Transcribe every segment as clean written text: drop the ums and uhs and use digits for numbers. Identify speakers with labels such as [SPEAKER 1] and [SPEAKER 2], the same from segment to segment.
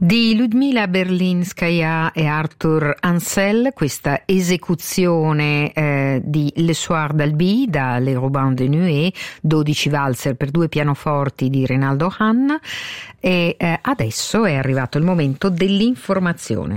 [SPEAKER 1] Di Ludmila Berlinskaya e Arthur Ansel, questa esecuzione di Le Soir d'Albi da Les Robins de Nuit, 12 valzer per 2 pianoforti di Reynaldo Hahn, e adesso è arrivato il momento dell'informazione.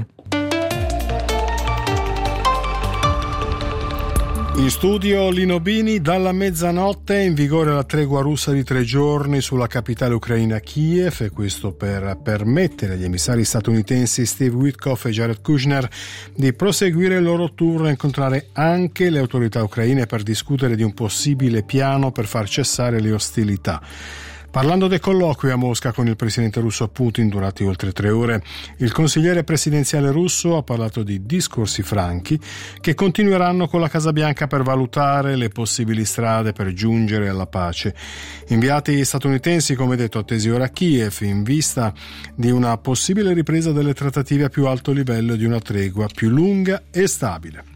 [SPEAKER 2] In studio Lino Bini. Dalla mezzanotte è in vigore la tregua russa di 3 giorni sulla capitale ucraina Kiev, e questo per permettere agli emissari statunitensi Steve Witkoff e Jared Kushner di proseguire il loro tour e incontrare anche le autorità ucraine per discutere di un possibile piano per far cessare le ostilità. Parlando dei colloqui a Mosca con il presidente russo Putin durati oltre 3 ore, il consigliere presidenziale russo ha parlato di discorsi franchi che continueranno con la Casa Bianca per valutare le possibili strade per giungere alla pace. Inviati statunitensi, come detto, attesi ora a Kiev in vista di una possibile ripresa delle trattative a più alto livello e di una tregua più lunga e stabile.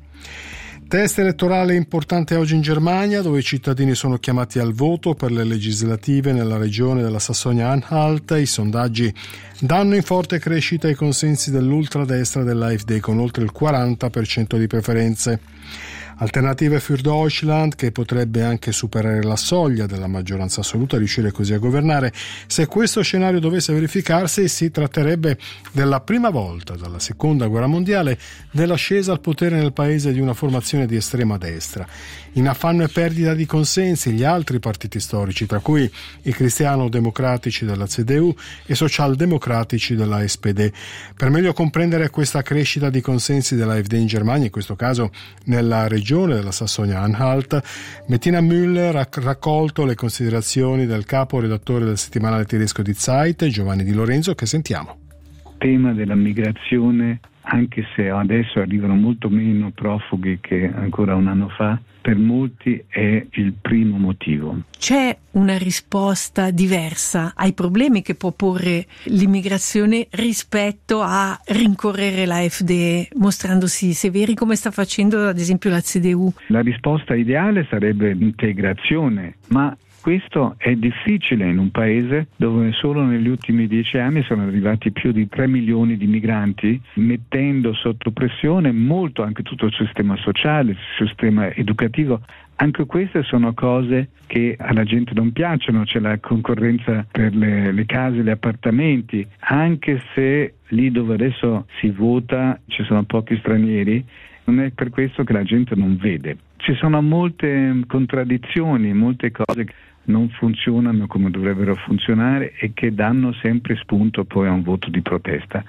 [SPEAKER 2] Test elettorale importante oggi in Germania, dove i cittadini sono chiamati al voto per le legislative nella regione della Sassonia-Anhalt. I sondaggi danno in forte crescita i consensi dell'ultradestra dell'AfD con oltre il 40% di preferenze. Alternative für Deutschland, che potrebbe anche superare la soglia della maggioranza assoluta e riuscire così a governare. Se questo scenario dovesse verificarsi, si tratterebbe della prima volta dalla seconda guerra mondiale dell'ascesa al potere nel paese di una formazione di estrema destra. In affanno e perdita di consensi, gli altri partiti storici, tra cui i cristiano-democratici della CDU e socialdemocratici della SPD. Per meglio comprendere questa crescita di consensi dell'AfD in Germania, in questo caso nella regione della Sassonia-Anhalt, Bettina Müller ha raccolto le considerazioni del capo redattore del settimanale tedesco Die Zeit, Giovanni Di Lorenzo, che sentiamo.
[SPEAKER 3] Il tema della migrazione, anche se adesso arrivano molto meno profughi che ancora un anno fa, per molti è il primo motivo.
[SPEAKER 4] C'è una risposta diversa ai problemi che può porre l'immigrazione rispetto a rincorrere l'AfD, mostrandosi severi come sta facendo ad esempio la CDU?
[SPEAKER 3] La risposta ideale sarebbe l'integrazione, ma questo è difficile in un paese dove solo negli ultimi 10 anni sono arrivati più di 3 milioni di migranti, mettendo sotto pressione molto anche tutto il sistema sociale, il sistema educativo. Anche queste sono cose che alla gente non piacciono, c'è la concorrenza per le case, gli appartamenti, anche se lì dove adesso si vota ci sono pochi stranieri, non è per questo che la gente non vede. Ci sono molte contraddizioni, molte cose che non funzionano come dovrebbero funzionare e che danno sempre spunto poi a un voto di protesta.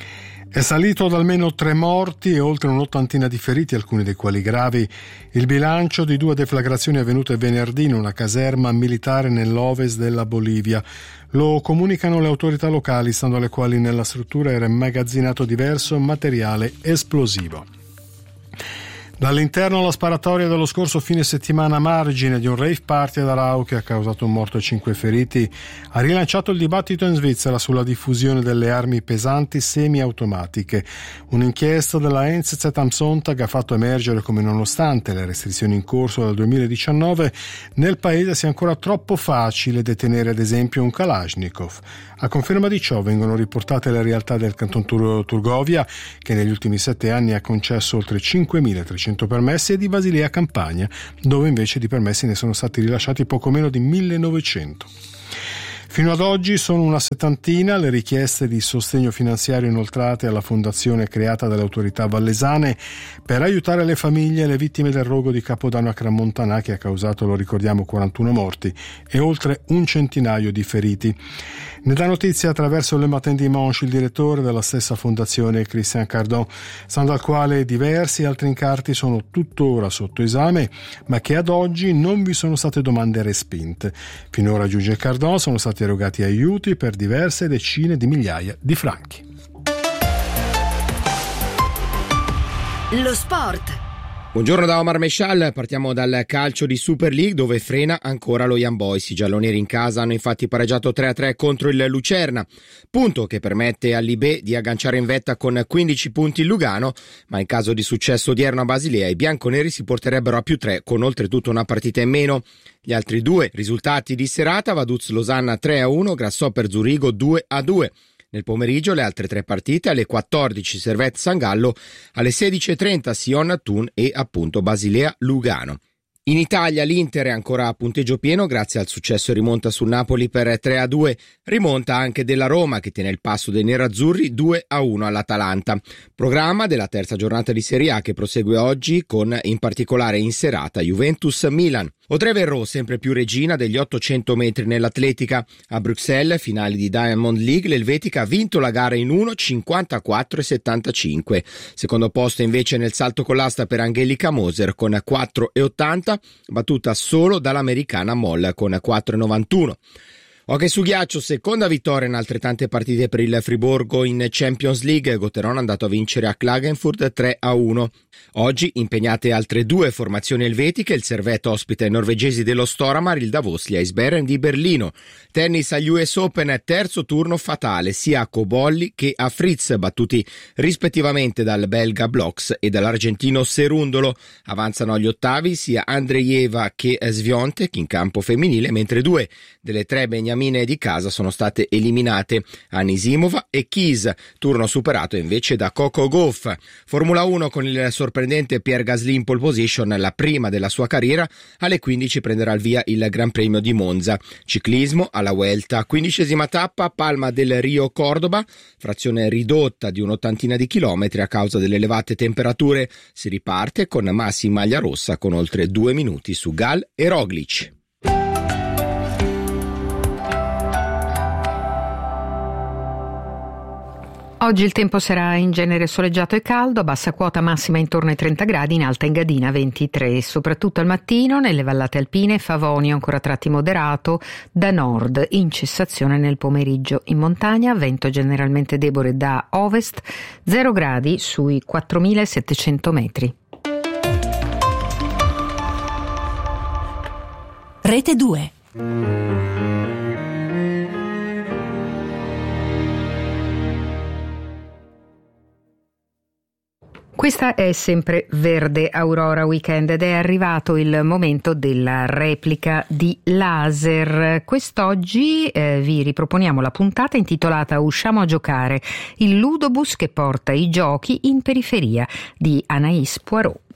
[SPEAKER 2] È salito ad almeno 3 morti e oltre un'ottantina di feriti, alcuni dei quali gravi, il bilancio di 2 deflagrazioni avvenute venerdì in una caserma militare nell'ovest della Bolivia. Lo comunicano le autorità locali, stando alle quali nella struttura era immagazzinato diverso materiale esplosivo. Dall'interno la sparatoria dello scorso fine settimana a margine di un rave party ad Aarau che ha causato un morto e 5 feriti ha rilanciato il dibattito in Svizzera sulla diffusione delle armi pesanti semiautomatiche. Un'inchiesta della NZZ am Sonntag ha fatto emergere come, nonostante le restrizioni in corso dal 2019, nel paese sia ancora troppo facile detenere ad esempio un Kalashnikov. A conferma di ciò vengono riportate le realtà del Canton Turgovia, che negli ultimi 7 anni ha concesso oltre 5.300 permessi, e di Basilea Campania, dove invece di permessi ne sono stati rilasciati poco meno di 1.900. Fino ad oggi sono una settantina le richieste di sostegno finanziario inoltrate alla fondazione creata dalle autorità vallesane per aiutare le famiglie e le vittime del rogo di Capodanno a Crans-Montana, che ha causato, lo ricordiamo, 41 morti e oltre un centinaio di feriti. Ne dà notizia attraverso Le Matin Dimanche il direttore della stessa fondazione, Christian Cardon, stando al quale diversi altri incarichi sono tuttora sotto esame, ma che ad oggi non vi sono state domande respinte. Finora, aggiunge Cardon, sono stati erogati aiuti per diverse decine di migliaia di franchi.
[SPEAKER 5] Lo sport.
[SPEAKER 6] Buongiorno da Omar Meshal, partiamo dal calcio di Super League dove frena ancora lo Young Boys. I gialloneri in casa hanno infatti pareggiato 3-3 contro il Lucerna, punto che permette all'Ibé di agganciare in vetta con 15 punti il Lugano, ma in caso di successo odierno a Basilea i bianconeri si porterebbero a più 3 con oltretutto una partita in meno. Gli altri 2 risultati di serata: Vaduz Losanna 3-1, Grasshopper Zurigo 2-2. Nel pomeriggio le altre 3 partite: alle 14 Servette San Gallo, alle 16:30 Sion Thun e appunto Basilea Lugano. In Italia l'Inter è ancora a punteggio pieno grazie al successo rimonta sul Napoli per 3-2, rimonta anche della Roma che tiene il passo dei nerazzurri 2-1 all'Atalanta. Programma della terza giornata di Serie A che prosegue oggi con in particolare in serata Juventus-Milan. Audrey Verreau sempre più regina degli 800 metri nell'atletica. A Bruxelles, finali di Diamond League, l'elvetica ha vinto la gara in 1:54,75. Secondo posto invece nel salto con l'asta per Angelica Moser con 4,80, battuta solo dall'americana Moll con 4,91. Hockey su ghiaccio, seconda vittoria in altrettante partite per il Friburgo in Champions League. Gotteron è andato a vincere a Klagenfurt 3-1. Oggi impegnate altre 2 formazioni elvetiche. Il Servette ospita i norvegesi dello Storhamar, il Davos gli Eisbären di Berlino. Tennis agli US Open, terzo turno fatale sia a Cobolli che a Fritz, battuti rispettivamente dal belga Bloks e dall'argentino Cerundolo. Avanzano agli ottavi sia Andreeva che Sviontek in campo femminile, mentre 2 delle 3 beniamine di casa sono state eliminate: Anisimova e Keys, turno superato invece da Coco Gauff. Formula 1 con il sorprendente Pierre Gasly in pole position, la prima della sua carriera. Alle 15 prenderà il via il Gran Premio di Monza. Ciclismo alla Vuelta, 15ª tappa, Palma del Rio Cordoba, frazione ridotta di un'ottantina di chilometri a causa delle elevate temperature. Si riparte con Massi in maglia rossa con oltre 2 minuti su Gal e Roglic.
[SPEAKER 1] Oggi il tempo sarà in genere soleggiato e caldo, a bassa quota massima intorno ai 30 gradi, in alta Engadina 23, soprattutto al mattino nelle vallate alpine, Favonio ancora a tratti moderato, da nord in cessazione nel pomeriggio. In montagna vento generalmente debole da ovest, 0 gradi sui 4.700 metri.
[SPEAKER 5] Rete 2.
[SPEAKER 1] Questa è sempre Verde Aurora Weekend ed è arrivato il momento della replica di laser. Quest'oggi vi riproponiamo la puntata intitolata Usciamo a giocare, il ludobus che porta i giochi in periferia di Anaïs Poirot.